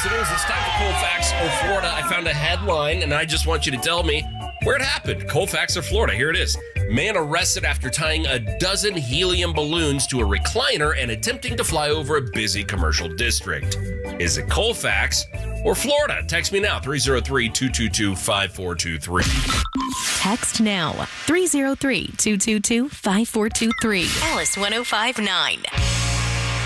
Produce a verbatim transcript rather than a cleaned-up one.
Yes, it is. It's time for Colfax or Florida. I found a headline, and I just want you to tell me where it happened. Colfax or Florida. Here it is. Man arrested after tying a dozen helium balloons to a recliner and attempting to fly over a busy commercial district. Is it Colfax or Florida? Text me now, three oh three, two two two, five four two three. Text now, three oh three, two two two, five four two three. Alice one oh five nine.